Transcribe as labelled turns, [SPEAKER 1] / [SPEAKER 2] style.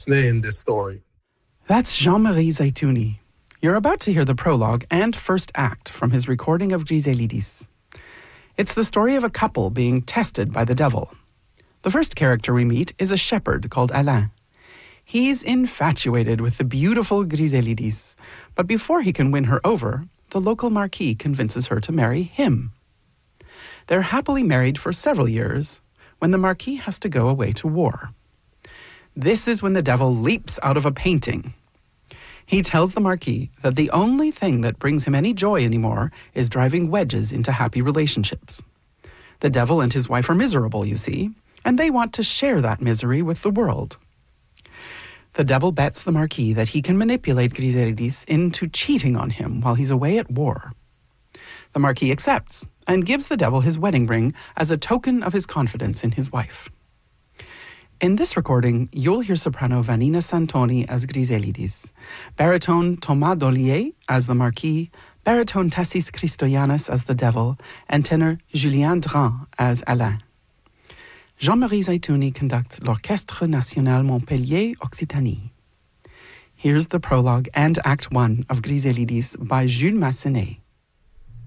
[SPEAKER 1] Massenet in this story.
[SPEAKER 2] That's Jean-Marie Zaitouni. You're about to hear the prologue and first act from his recording of Griselidis. It's the story of a couple being tested by the devil. The first character we meet is a shepherd called Alain. He's infatuated with the beautiful Griselidis, but before he can win her over, the local marquis convinces her to marry him. They're happily married for several years when the marquis has to go away to war. This is when the devil leaps out of a painting. He tells the marquis that the only thing that brings him any joy anymore is driving wedges into happy relationships. The devil and his wife are miserable, you see, and they want to share that misery with the world. The devil bets the marquis that he can manipulate Griselidis into cheating on him while he's away at war. The marquis accepts and gives the devil his wedding ring as a token of his confidence in his wife. In this recording, you'll hear soprano Vanina Santoni as Griselidis, baritone Thomas Dollier as the marquis, baritone Tassis Christoyannis as the devil, and tenor Julien Dran as Alain. Jean-Marie Zaitouni conducts l'Orchestre National Montpellier Occitanie. Here's the prologue and Act 1 of Griselidis by Jules Massenet.